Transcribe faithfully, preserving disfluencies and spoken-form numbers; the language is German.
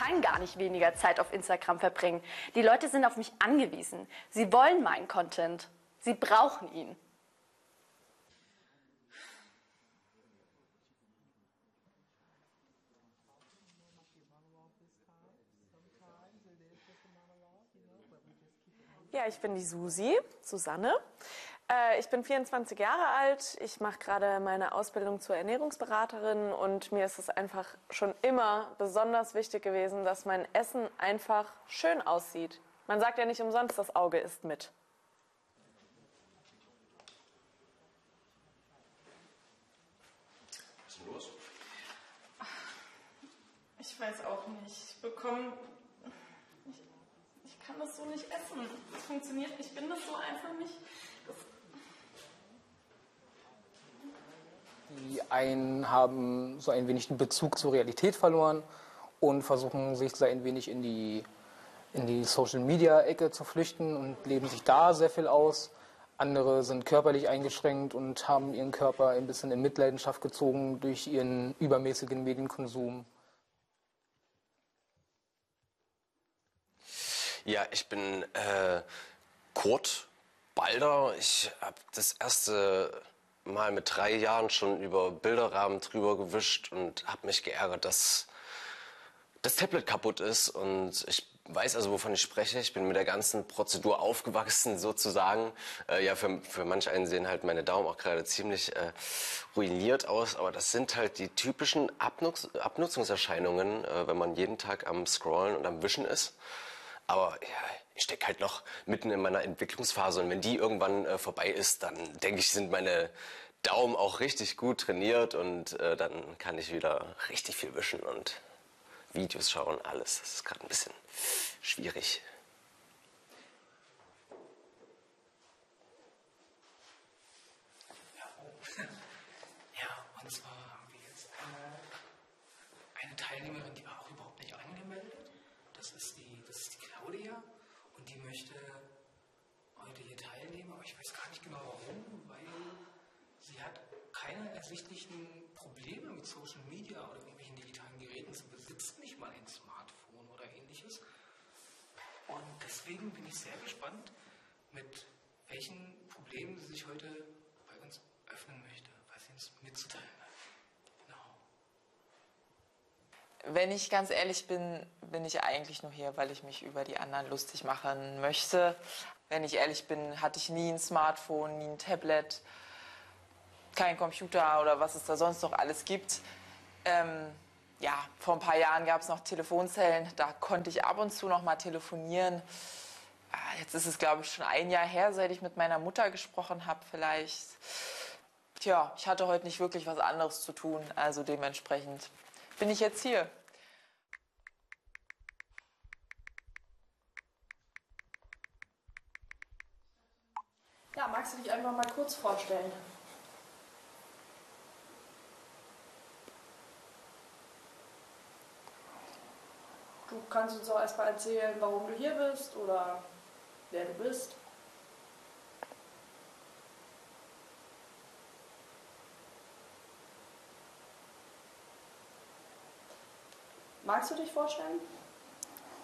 kann gar nicht weniger Zeit auf Instagram verbringen. Die Leute sind auf mich angewiesen. Sie wollen meinen Content. Sie brauchen ihn. Ja, ich bin die Susi, Susanne. Äh, ich bin vierundzwanzig Jahre alt. Ich mache gerade meine Ausbildung zur Ernährungsberaterin und mir ist es einfach schon immer besonders wichtig gewesen, dass mein Essen einfach schön aussieht. Man sagt ja nicht umsonst, das Auge isst mit. Was ist denn los? Ich weiß auch nicht. Ich bekomme... Ich, ich kann das so nicht essen. Das funktioniert nicht. Ich bin das so einfach nicht... Das Die einen haben so ein wenig den Bezug zur Realität verloren und versuchen sich so ein wenig in die, in die Social-Media-Ecke zu flüchten und leben sich da sehr viel aus. Andere sind körperlich eingeschränkt und haben ihren Körper ein bisschen in Mitleidenschaft gezogen durch ihren übermäßigen Medienkonsum. Ja, ich bin äh, Kurt Balder. Ich habe das erste Mal mit drei Jahren schon über Bilderrahmen drüber gewischt und habe mich geärgert, dass das Tablet kaputt ist. Und ich weiß also, wovon ich spreche. Ich bin mit der ganzen Prozedur aufgewachsen, sozusagen. Äh, ja, für, für manch einen sehen halt meine Daumen auch gerade ziemlich äh, ruiniert aus. Aber das sind halt die typischen Abnutz Abnutzungserscheinungen, äh, wenn man jeden Tag am Scrollen und am Wischen ist. Aber ja, ich stecke halt noch mitten in meiner Entwicklungsphase und wenn die irgendwann äh, vorbei ist, dann denke ich, sind meine Daumen auch richtig gut trainiert und äh, dann kann ich wieder richtig viel wischen und Videos schauen, alles. Das ist gerade ein bisschen schwierig. Ja, und zwar haben wir jetzt eine, eine Teilnehmerin, die war auch überhaupt nicht angemeldet. Das ist die, das ist die Claudia und die möchte heute hier teilnehmen, aber ich weiß gar nicht genau warum, weil sie hat keine ersichtlichen Probleme mit Social Media oder irgendwelchen digitalen Geräten. Sie besitzt nicht mal ein Smartphone oder ähnliches. Und deswegen bin ich sehr gespannt, mit welchen Problemen sie sich heute bei uns öffnen möchte, was sie uns mitzuteilen hat. Wenn ich ganz ehrlich bin, bin ich eigentlich nur hier, weil ich mich über die anderen lustig machen möchte. Wenn ich ehrlich bin, hatte ich nie ein Smartphone, nie ein Tablet, kein Computer oder was es da sonst noch alles gibt. Ähm, ja, vor ein paar Jahren gab es noch Telefonzellen, da konnte ich ab und zu noch mal telefonieren. Jetzt ist es, glaube ich, schon ein Jahr her, seit ich mit meiner Mutter gesprochen habe vielleicht. Tja, ich hatte heute nicht wirklich was anderes zu tun, also dementsprechend bin ich jetzt hier. Ja, magst du dich einfach mal kurz vorstellen? Du kannst uns auch erstmal erzählen, warum du hier bist oder wer du bist. Magst du dich vorstellen?